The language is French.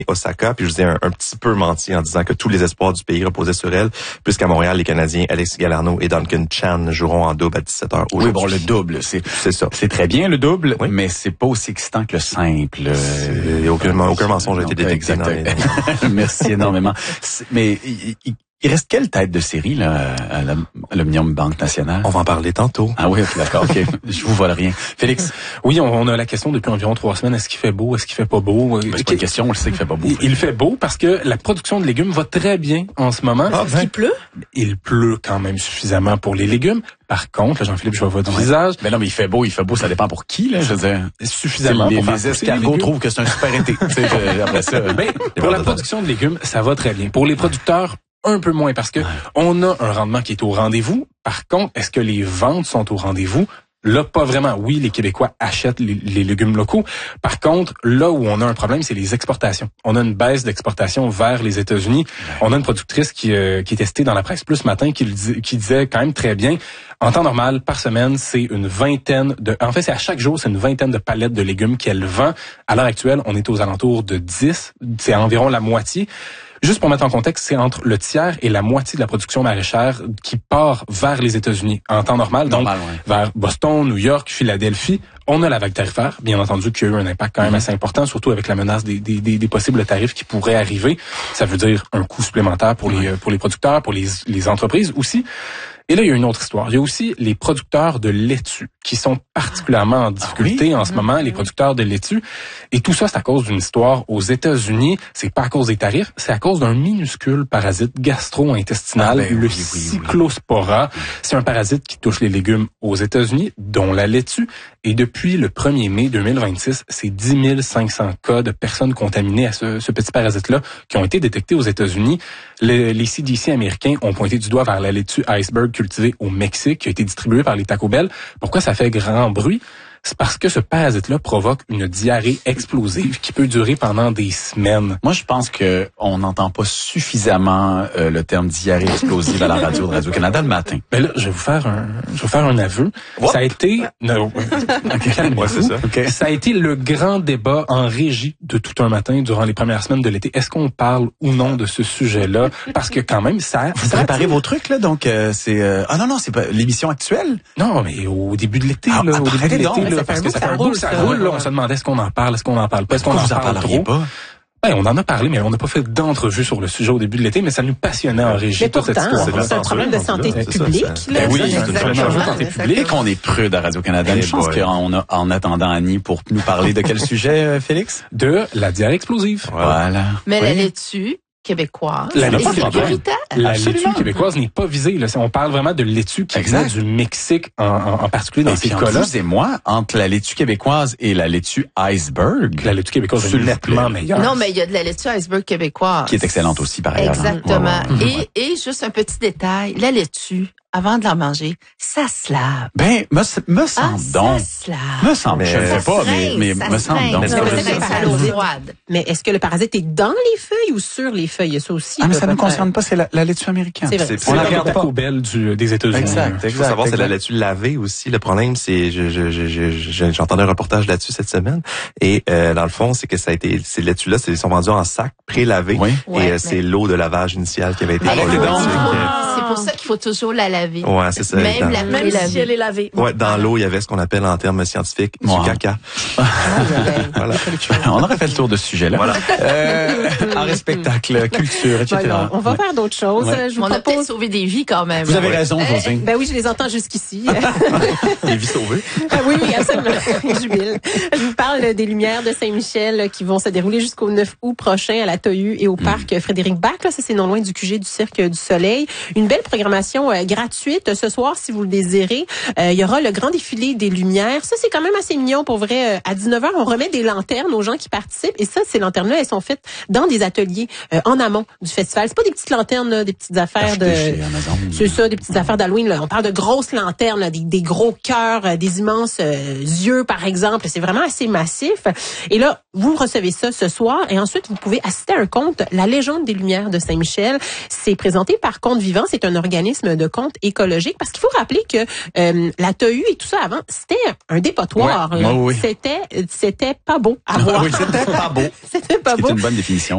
Osaka, puis je vous ai un petit peu menti en disant que tous les espoirs du pays reposaient sur elle, puisqu'à Montréal, les Canadiens Alexis Galarneau et Duncan Chan joueront en double à 17h aujourd'hui. Oui, bon, le double, c'est ça. C'est très bien le double, oui. Mais c'est pas aussi excitant que le simple. Aucun mensonge a été détecté dans les... Merci énormément. Mais il reste quelle tête de série là à l'Omnium Banque Nationale? On va en parler tantôt. Ah oui, d'accord, ok. Je vous vole rien. Félix? Oui, on a la question depuis environ 3 semaines. Est-ce qu'il fait beau? Est-ce qu'il fait pas beau? C'est pas une question, on le sait qu'il fait pas beau. Il fait beau parce que la production de légumes va très bien en ce moment. Ah, il pleut? Il pleut quand même suffisamment pour les légumes. Par contre, Jean-Philippe, je vois votre visage. Mais non, mais il fait beau, ça dépend pour qui, là, je veux dire. Suffisamment pour les escargots trouvent que c'est un super été. Après ça. Pour la production de légumes, ça va très bien. Pour les producteurs, un peu moins parce que on a un rendement qui est au rendez-vous. Par contre, est-ce que les ventes sont au rendez-vous? Là, pas vraiment. Oui, les Québécois achètent les légumes locaux. Par contre, là où on a un problème, c'est les exportations. On a une baisse d'exportation vers les États-Unis. On a une productrice qui est testée dans la presse plus ce matin qui disait quand même très bien. En temps normal, par semaine, c'est une vingtaine c'est à chaque jour, c'est une vingtaine de palettes de légumes qu'elle vend. À l'heure actuelle, on est aux alentours de 10. C'est environ la moitié. Juste pour mettre en contexte, c'est entre le tiers et la moitié de la production maraîchère qui part vers les États-Unis en temps normal, donc vers Boston, New York, Philadelphie. On a la vague tarifaire, bien entendu, qui a eu un impact quand même assez important, surtout avec la menace des possibles tarifs qui pourraient arriver. Ça veut dire un coût supplémentaire pour les producteurs, pour les entreprises aussi. Et là, il y a une autre histoire. Il y a aussi les producteurs de laitue qui sont particulièrement en difficulté en ce moment, les producteurs de laitue. Et tout ça, c'est à cause d'une histoire aux États-Unis. C'est pas à cause des tarifs, c'est à cause d'un minuscule parasite gastro-intestinal, le Cyclospora. C'est un parasite qui touche les légumes aux États-Unis, dont la laitue. Et depuis le 1er mai 2026, c'est 10 500 cas de personnes contaminées à ce petit parasite-là qui ont été détectés aux États-Unis. Les CDC américains ont pointé du doigt vers la laitue iceberg cultivée au Mexique, qui a été distribuée par les Taco Bell. Pourquoi ça fait grand bruit? C'est parce que ce parasite-là provoque une diarrhée explosive qui peut durer pendant des semaines. Moi, je pense que on n'entend pas suffisamment le terme diarrhée explosive à la radio de Radio-Canada le matin. Ben là, je vais vous faire un aveu. Ça a été ça a été le grand débat en régie de tout un matin durant les premières semaines de l'été. Est-ce qu'on parle ou non de ce sujet-là? Parce que quand même, vous préparez vos trucs là, donc c'est non, c'est pas l'émission actuelle. Non, mais au début de l'été au début de l'été. Parce que ça fait un bout que ça roule. On se demandait est-ce qu'on en parle, est-ce qu'on en parle pas, est-ce qu'on en parle trop. Ben, on en a parlé, mais on n'a pas fait d'entrevue sur le sujet au début de l'été, mais ça nous passionnait en régie. Mais pourtant, c'est un problème de santé publique. Ben oui, c'est un problème de santé publique. Et qu'on est prude à Radio-Canada. Je pense qu'on a, en attendant Annie, pour nous parler de quel sujet, Félix? De la diarrhée explosive. Voilà. Mais la laitue québécoise. La laitue québécoise n'est pas visée. Là. On parle vraiment de laitue qui vient du Mexique, en particulier dans ces cas-là. Excusez-moi, entre la laitue québécoise et la laitue iceberg. La laitue québécoise est nettement meilleure. Non, mais il y a de la laitue iceberg québécoise. Qui est excellente aussi, par ailleurs. Exactement. Et juste un petit détail, la laitue, avant de la manger, ça se lave. Ben, me semble donc. Ça se lave. Me semble. Je ne sais pas, mais me semble donc. Mais est-ce que le parasite est dans les feuilles ou sur les feuilles? Ça aussi. Ah, mais ça ne nous concerne pas, c'est la laitue américaine. C'est vrai. C'est la Taco Bell des États-Unis. Exact. Il faut savoir, c'est la laitue lavée aussi. Le problème, c'est, j'entendais un reportage là-dessus cette semaine. Et, dans le fond, c'est que ces laitues-là, ils sont vendus en sac, pré-lavés. Oui. Et c'est l'eau de lavage initiale qui avait été C'est pour ça qu'il faut toujours la laver. Ouais, c'est ça. Même si elle est lavée. Ouais, dans l'eau, il y avait ce qu'on appelle en termes scientifiques du caca. Voilà. On aurait fait le tour de ce sujet-là. Voilà. Art, spectacle, culture, etc. Voilà, on va faire d'autres choses. On a peut-être sauvé des vies quand même. Vous avez raison, José. Ben oui, je les entends jusqu'ici. Des vies sauvées. Oui, absolument. Jubile. Je vous parle des Lumières de Saint-Michel qui vont se dérouler jusqu'au 9 août prochain à la Tohu et au parc Frédéric Bach. Là, ça, c'est non loin du QG du Cirque du Soleil. Une belle programmation gratuite ce soir, si vous le désirez. Il y aura le grand défilé des Lumières. Ça, c'est quand même assez mignon pour vrai. À 19h, on remet des lanternes aux gens qui participent. Et ça, ces lanternes-là, elles sont faites dans des ateliers en amont du festival. C'est pas des petites lanternes, là, des petites affaires c'est ça, des petites affaires d'Halloween. Là. On parle de grosses lanternes, là, des gros cœurs, des immenses yeux, par exemple. C'est vraiment assez massif. Et là, vous recevez ça ce soir. Et ensuite, vous pouvez assister à un conte, La légende des Lumières de Saint-Michel. C'est présenté par Conte Vivant. C'est un organisme de conte écologique. Parce qu'il faut rappeler que la Tohu et tout ça avant, c'était un dépotoir. Oui. C'était pas beau à voir. Oui, c'était pas beau. C'était pas beau. C'est une bonne définition.